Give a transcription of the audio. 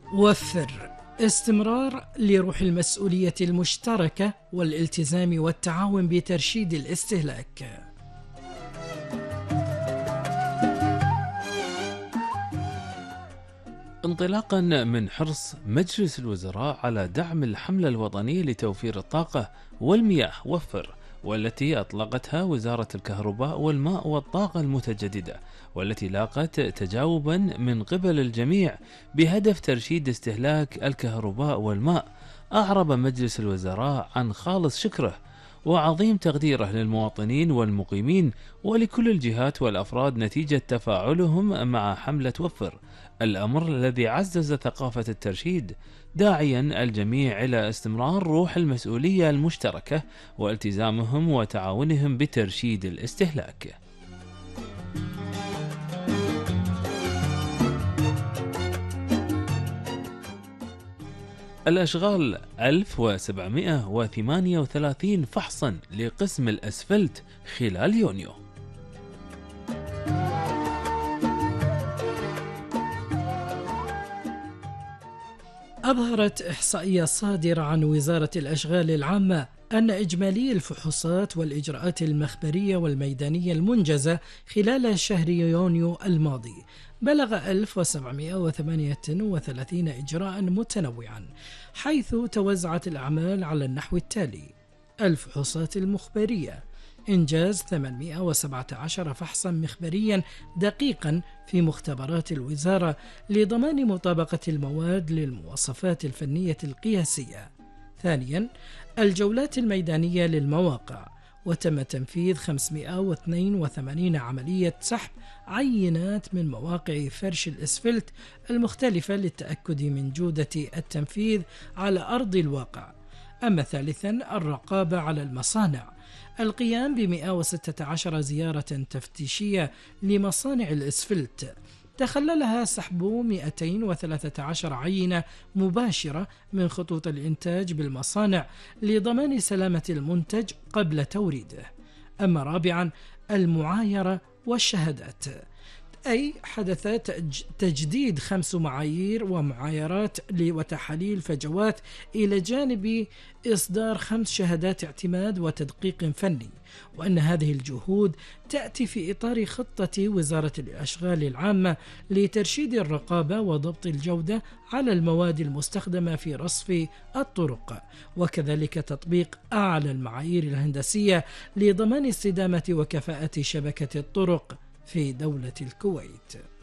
وفر استمرار لروح المسؤولية المشتركة والالتزام والتعاون بترشيد الاستهلاك. انطلاقا من حرص مجلس الوزراء على دعم الحملة الوطنية لتوفير الطاقة والمياه وفر، والتي أطلقتها وزارة الكهرباء والماء والطاقة المتجددة، والتي لاقت تجاوبا من قبل الجميع بهدف ترشيد استهلاك الكهرباء والماء، أعرب مجلس الوزراء عن خالص شكره وعظيم تقديره للمواطنين والمقيمين ولكل الجهات والأفراد نتيجة تفاعلهم مع حملة وفر، الأمر الذي عزز ثقافة الترشيد، داعيا الجميع إلى استمرار روح المسؤولية المشتركة والتزامهم وتعاونهم بترشيد الاستهلاك. الأشغال 1738 فحصا لقسم الأسفلت خلال يونيو. أظهرت إحصائية صادرة عن وزارة الأشغال العامة أن إجمالي الفحوصات والإجراءات المخبرية والميدانية المنجزة خلال شهر يونيو الماضي بلغ 1738 إجراء متنوعا، حيث توزعت الأعمال على النحو التالي: الفحوصات المخبرية إنجاز 817 فحصا مخبريا دقيقا في مختبرات الوزارة لضمان مطابقة المواد للمواصفات الفنية القياسية. ثانيا، الجولات الميدانية للمواقع، وتم تنفيذ 582 عملية سحب عينات من مواقع فرش الإسفلت المختلفة للتأكد من جودة التنفيذ على أرض الواقع. أما ثالثا، الرقابة على المصانع، القيام ب 116 زيارة تفتيشية لمصانع الإسفلت تخللها سحب 213 عينة مباشرة من خطوط الإنتاج بالمصانع لضمان سلامة المنتج قبل توريده. أما رابعا، المعايرة والشهادات، أي حدث تجديد 5 معايير ومعايرات وتحاليل فجوات إلى جانب إصدار 5 شهادات اعتماد وتدقيق فني، وأن هذه الجهود تأتي في إطار خطة وزارة الأشغال العامة لترشيد الرقابة وضبط الجودة على المواد المستخدمة في رصف الطرق، وكذلك تطبيق أعلى المعايير الهندسية لضمان استدامة وكفاءة شبكة الطرق في دولة الكويت.